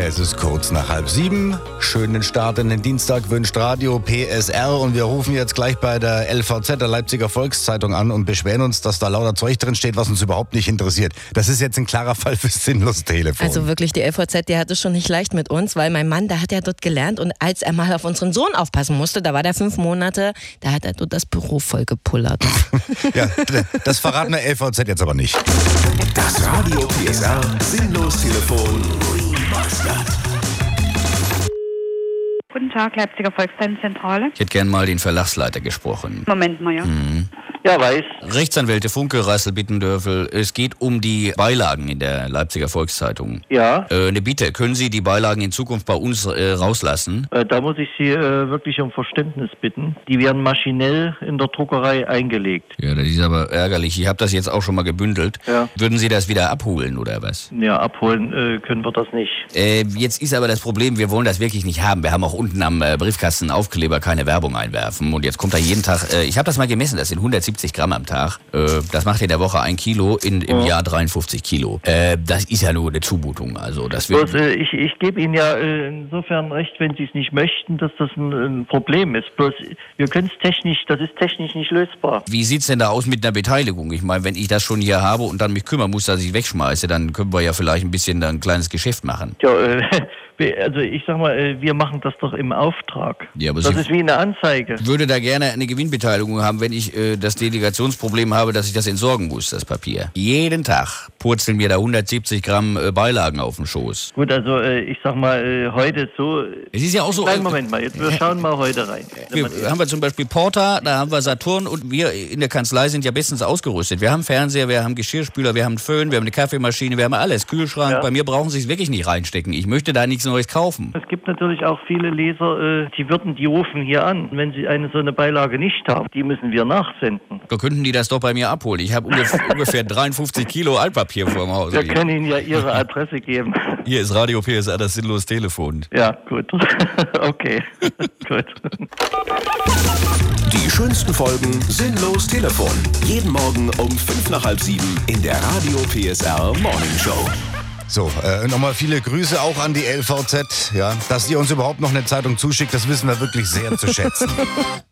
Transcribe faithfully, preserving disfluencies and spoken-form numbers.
Es ist kurz nach halb sieben. Schönen Start in den Dienstag wünscht Radio P S R. Und wir rufen jetzt gleich bei der L V Z, der Leipziger Volkszeitung, an und beschweren uns, dass da lauter Zeug drin steht, was uns überhaupt nicht interessiert. Das ist jetzt ein klarer Fall fürs sinnlose Telefon. Also wirklich, die L V Z, die hat es schon nicht leicht mit uns, weil mein Mann, der hat ja dort gelernt und als er mal auf unseren Sohn aufpassen musste, da war der fünf Monate, da hat er dort das Büro voll gepullert. Ja, das verraten der L V Z jetzt aber nicht. Das Radio P S R Sinnlos Telefon Remastered. Guten Tag, Leipziger Volkszeitungszentrale. Ich hätte gern mal den Verlagsleiter gesprochen. Moment mal, ja. Mhm. Ja, weiß. Rechtsanwälte Funke, Rassel, Bittendörfel. Es geht um die Beilagen in der Leipziger Volkszeitung. Ja. Äh, eine Bitte, können Sie die Beilagen in Zukunft bei uns äh, rauslassen? Äh, da muss ich Sie äh, wirklich um Verständnis bitten. Die werden maschinell in der Druckerei eingelegt. Ja, das ist aber ärgerlich. Ich habe das jetzt auch schon mal gebündelt. Ja. Würden Sie das wieder abholen oder was? Ja, abholen äh, können wir das nicht. Äh, jetzt ist aber das Problem, wir wollen das wirklich nicht haben. Wir haben auch unten am äh, Briefkasten Aufkleber keine Werbung einwerfen. Und jetzt kommt da jeden Tag, äh, ich habe das mal gemessen, das sind hundertsiebzig Gramm am Tag. Äh, das macht in der Woche ein Kilo, in, im ja. Jahr dreiundfünfzig Kilo. Äh, das ist ja nur eine Zumutung. Also das wird. Bloß, äh, ich, ich gebe Ihnen ja äh, insofern recht, wenn Sie es nicht möchten, dass das ein, ein Problem ist. Bloß wir können es technisch, das ist technisch nicht lösbar. Wie sieht's denn da aus mit einer Beteiligung? Ich meine, wenn ich das schon hier habe und dann mich kümmern muss, dass ich wegschmeiße, dann können wir ja vielleicht ein bisschen ein kleines Geschäft machen. Ja, äh, also ich sag mal, wir machen das doch im Auftrag. Ja, aber das Sie ist wie eine Anzeige. Ich würde da gerne eine Gewinnbeteiligung haben, wenn ich äh, das Delegationsproblem habe, dass ich das entsorgen muss, das Papier. Jeden Tag purzeln mir da hundertsiebzig Gramm äh, Beilagen auf den Schoß. Gut, also äh, ich sag mal, äh, heute so... Es ist ja auch so... Nein, Moment mal, jetzt wir schauen mal heute rein. Wir, haben wir zum Beispiel Porta, da haben wir Saturn und wir in der Kanzlei sind ja bestens ausgerüstet. Wir haben Fernseher, wir haben Geschirrspüler, wir haben einen Föhn, wir haben eine Kaffeemaschine, wir haben alles, Kühlschrank. Ja. Bei mir brauchen Sie es wirklich nicht reinstecken. Ich möchte da nichts Neues kaufen. Es gibt natürlich auch viele Leser, äh, die würden, die rufen hier an, wenn sie eine so eine Beilage nicht haben. Die müssen wir nachsenden. Da könnten die das doch bei mir abholen. Ich habe ungefähr, ungefähr dreiundfünfzig Kilo Altpapier vor dem Haus. Wir können Ihnen ja Ihre Adresse geben. Hier ist Radio P S R, das sinnlose Telefon. Ja, gut. Okay, gut. Die schönsten Folgen Sinnlos Telefon. Jeden Morgen um fünf nach halb sieben in der Radio P S R Morning Show. So, äh, nochmal viele Grüße auch an die L V Z. Ja, dass ihr uns überhaupt noch eine Zeitung zuschickt, das wissen wir wirklich sehr zu schätzen.